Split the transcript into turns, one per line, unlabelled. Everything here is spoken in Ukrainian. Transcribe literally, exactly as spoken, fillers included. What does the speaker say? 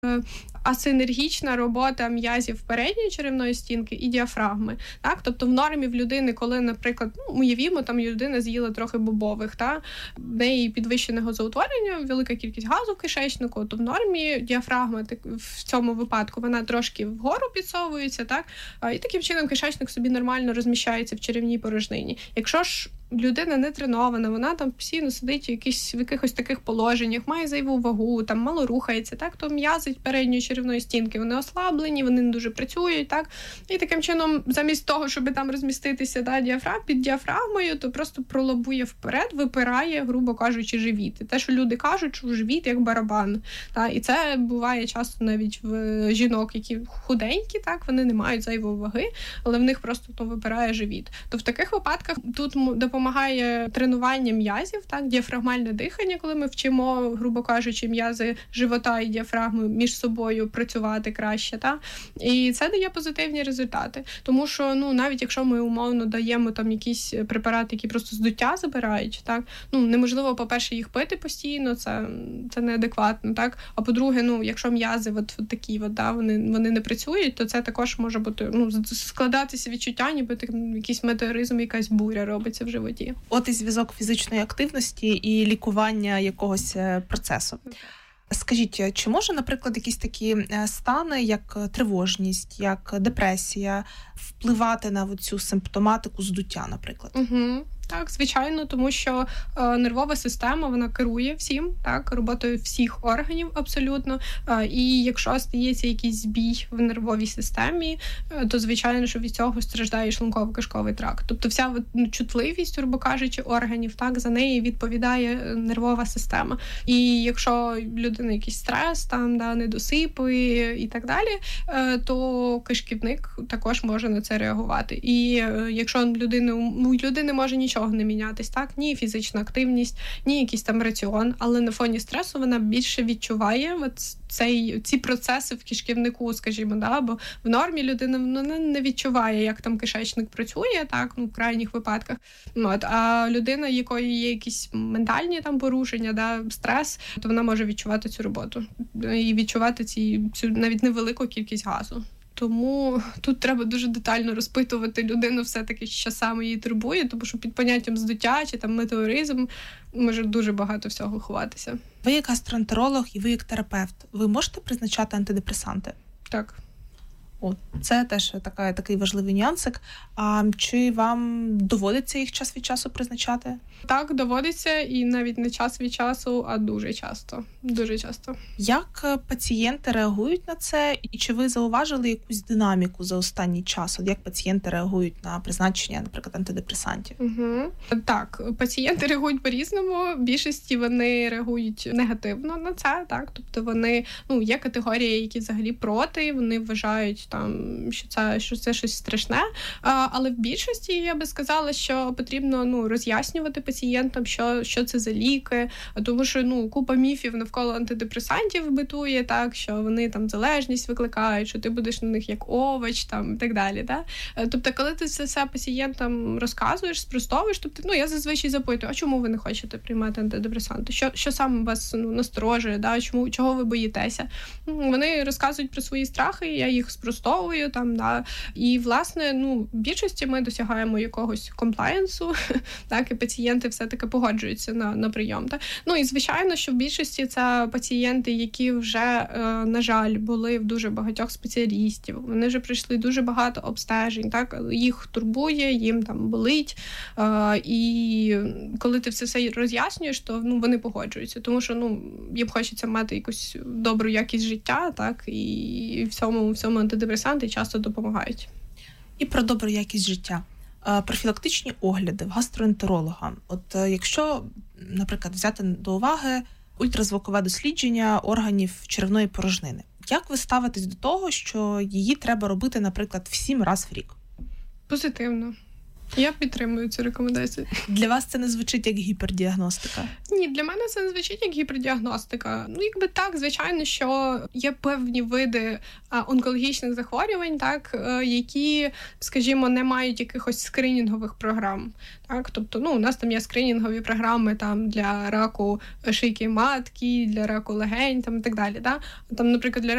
асинергічна робота м'язів передньої черевної стінки і діафрагми. Так? Тобто в нормі в людини, коли, наприклад, ну, уявімо, там людина з'їла трохи бобових, та? В неї підвищене газоутворення, велика кількість газу в кишечнику, то в нормі діафрагма в цьому випадку вона трошки вгору підсовується, так? І таким чином кишечник собі нормально розміщається в черевній порожнині. Якщо ж людина не тренована, вона там постійно сидить в, якісь, в якихось таких положеннях, має зайву вагу, там мало рухається, так, то м'язи передньої черевної стінки, вони ослаблені, вони не дуже працюють, так, і таким чином, замість того, щоб там розміститися, да, діафрагм, під діафрагмою, то просто пролобує вперед, випирає, грубо кажучи, живіт. І те, що люди кажуть, що живіт як барабан, так, і це буває часто навіть в жінок, які худенькі, так, вони не мають зайвої ваги, але в них просто то випирає живіт. То в таких випадках тут допомагає Допомагає тренування м'язів, так, діафрагмальне дихання, коли ми вчимо, грубо кажучи, м'язи живота і діафрагми між собою працювати краще, так? І це дає позитивні результати. Тому що, ну, навіть якщо ми умовно даємо там якісь препарати, які просто здуття забирають, так, ну, неможливо, по-перше, їх пити постійно, це, це неадекватно, так? А по-друге, ну, якщо м'язи от, от такі, от, да, вони, вони не працюють, то це також може бути, ну, складатися відчуття, ніби так, якийсь метеоризм, якась буря робиться в животі.
От і зв'язок фізичної активності і лікування якогось процесу. Скажіть, чи може, наприклад, якісь такі стани, як тривожність, як депресія, впливати на цю симптоматику здуття, наприклад?
Угу. Так, звичайно, тому що е, нервова система, вона керує всім, так, роботою всіх органів абсолютно. Е, і якщо стається якийсь збій в нервовій системі, е, то, звичайно, що від цього страждає шлунково-кишковий тракт. Тобто вся ну, чутливість, грубо кажучи, органів, так, за неї відповідає нервова система. І якщо людина якийсь стрес, там, да, недосипи і так далі, е, то кишківник також може на це реагувати. І е, якщо людина, у людини може нічого не мінятись, так? Ні фізична активність, ні якийсь там раціон, але на фоні стресу вона більше відчуває от цей, ці процеси в кишківнику, скажімо, да? Бо в нормі людина ну, не відчуває, як там кишечник працює, так, ну, в крайніх випадках. От. А людина, якої є якісь ментальні там порушення, да, стрес, то вона може відчувати цю роботу і відчувати ці, цю навіть невелику кількість газу. Тому тут треба дуже детально розпитувати людину все-таки, що саме її турбує, тому що під поняттям здуття чи там метеоризм може дуже багато всього ховатися.
Ви як гастроентеролог і ви як терапевт, ви можете призначати антидепресанти?
Так.
О, це теж така, такий важливий нюансик. А чи вам доводиться їх час від часу призначати?
Так, доводиться, і навіть не час від часу, а дуже часто. Дуже часто.
Як пацієнти реагують на це? І чи ви зауважили якусь динаміку за останній час? От як пацієнти реагують на призначення, наприклад, антидепресантів?
Угу. Так, пацієнти реагують по-різному. В більшості вони реагують негативно на це, так? Тобто вони, ну, є категорії, які взагалі проти, вони вважають там, що це, що це щось страшне. А, але в більшості, я би сказала, що потрібно, ну, роз'яснювати пацієнтам, що, що це за ліки, тому що, ну, купа міфів навколо антидепресантів битує, так, що вони там залежність викликають, що ти будеш на них як овоч, там, і так далі, так? Тобто, коли ти це все пацієнтам розказуєш, спростовуєш, тобто, ну, я зазвичай запитую, а чому ви не хочете приймати антидепресанти? Що, що саме вас, ну, насторожує, да? Чому, чого ви боїтеся? Вони розказують про свої страхи, я їх спростовую, там, да. І, власне, ну, в більшості ми досягаємо якогось комплаєнсу, так, і пацієнти все-таки погоджуються на, на прийом. Так? Ну, і, звичайно, що в більшості це пацієнти, які вже, е, на жаль, були в дуже багатьох спеціалістів, вони вже пройшли дуже багато обстежень, так, їх турбує, їм там болить, е, і коли ти це все роз'яснюєш, то, ну, вони погоджуються, тому що, ну, їм хочеться мати якусь добру якість життя, так, і в цьому, в цьому антидепресанти часто допомагають.
І про добру якість життя. Профілактичні огляди в гастроентеролога. От якщо, наприклад, взяти до уваги ультразвукове дослідження органів черевної порожнини, як ви ставитесь до того, що її треба робити, наприклад, в сім разів в рік?
Позитивно. Я підтримую цю рекомендацію.
Для вас це не звучить як гіпердіагностика?
Ні, для мене це не звучить як гіпердіагностика. Ну, якби так, звичайно, що є певні види онкологічних захворювань, так, які, скажімо, не мають якихось скринінгових програм. Так, тобто, ну, у нас там є скринінгові програми там для раку шийки матки, для раку легень, там і так далі, да? Там, наприклад, для